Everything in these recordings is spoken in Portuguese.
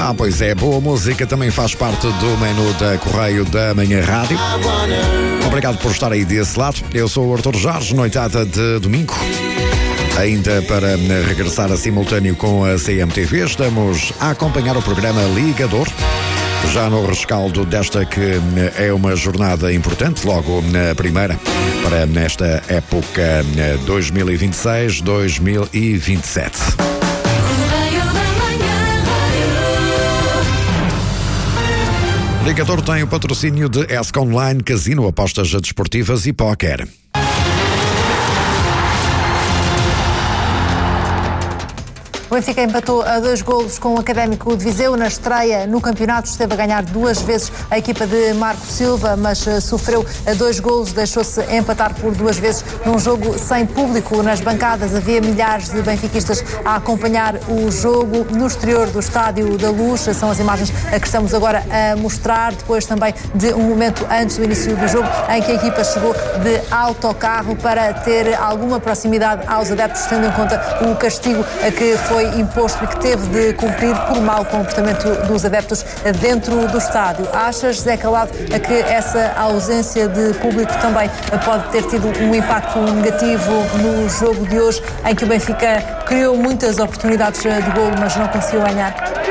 Pois é, boa música também faz parte do menu da Correio da Manhã Rádio. Obrigado por estar aí desse lado. Eu sou o Artur Jorge, noitada de domingo. Ainda para regressar a simultâneo com a CMTV, estamos a acompanhar o programa Ligador. Já no rescaldo desta que é uma jornada importante, logo na primeira, para nesta época 2026-2027. Ligador tem o patrocínio de ESC Online, Casino, apostas desportivas e póquer. O Benfica empatou a 2 golos com o Académico de Viseu na estreia no campeonato. Esteve a ganhar 2 vezes a equipa de Marco Silva, mas sofreu 2 golos, deixou-se empatar por 2 vezes num jogo sem público nas bancadas. Havia milhares de benfiquistas a acompanhar o jogo no exterior do Estádio da Luz. São as imagens que estamos agora a mostrar, depois também de um momento antes do início do jogo em que a equipa chegou de autocarro para ter alguma proximidade aos adeptos, tendo em conta o castigo que foi imposto e que teve de cumprir por mau comportamento dos adeptos dentro do estádio. Achas, Zé Calado, que essa ausência de público também pode ter tido um impacto negativo no jogo de hoje, em que o Benfica criou muitas oportunidades de golo, mas não conseguiu ganhar?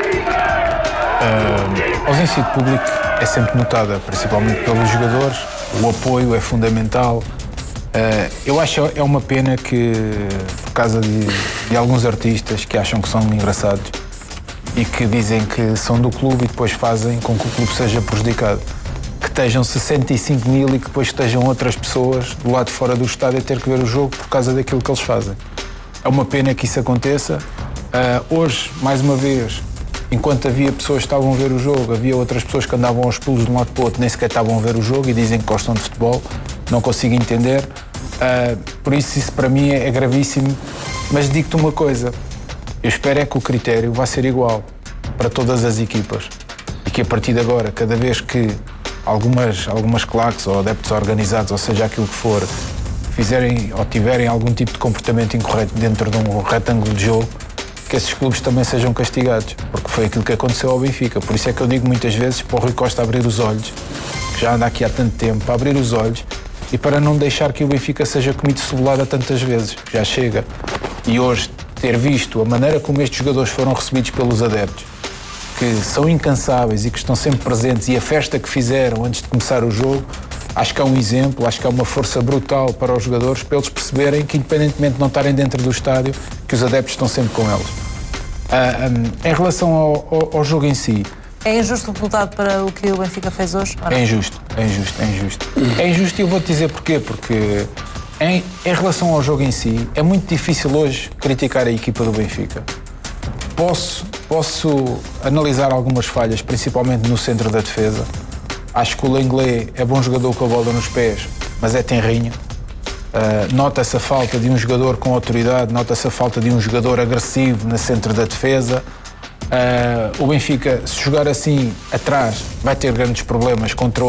A ausência de público é sempre notada, principalmente pelos jogadores. O apoio é fundamental. Eu acho é uma pena que, por causa de alguns artistas que acham que são engraçados e que dizem que são do clube e depois fazem com que o clube seja prejudicado, que estejam 65 mil e que depois estejam outras pessoas do lado de fora do estádio a ter que ver o jogo por causa daquilo que eles fazem. É uma pena que isso aconteça. Hoje, mais uma vez, enquanto havia pessoas que estavam a ver o jogo, havia outras pessoas que andavam aos pulos de um lado para o outro, nem sequer estavam a ver o jogo e dizem que gostam de futebol. Não consigo entender. Por isso para mim é gravíssimo. Mas digo-te uma coisa, eu espero é que o critério vá ser igual para todas as equipas e que a partir de agora, cada vez que algumas claques ou adeptos organizados, ou seja, aquilo que for, fizerem ou tiverem algum tipo de comportamento incorreto dentro de um retângulo de jogo, que esses clubes também sejam castigados, porque foi aquilo que aconteceu ao Benfica. Por isso é que eu digo muitas vezes para o Rui Costa abrir os olhos, que já anda aqui há tanto tempo, para abrir os olhos e para não deixar que o Benfica seja comido cebolada tantas vezes. Já chega. E hoje, ter visto a maneira como estes jogadores foram recebidos pelos adeptos, que são incansáveis e que estão sempre presentes, e a festa que fizeram antes de começar o jogo, acho que é um exemplo, acho que é uma força brutal para os jogadores, para eles perceberem que, independentemente de não estarem dentro do estádio, que os adeptos estão sempre com eles. Em relação ao jogo em si, é injusto o resultado para o que o Benfica fez hoje? É injusto. É injusto e eu vou-te dizer porquê. Porque em relação ao jogo em si, é muito difícil hoje criticar a equipa do Benfica. Posso analisar algumas falhas, principalmente no centro da defesa. Acho que o Lenglet é bom jogador com a bola nos pés, mas é tenrinho. Nota-se a falta de um jogador com autoridade, nota-se a falta de um jogador agressivo no centro da defesa. O Benfica, se jogar assim atrás, vai ter grandes problemas contra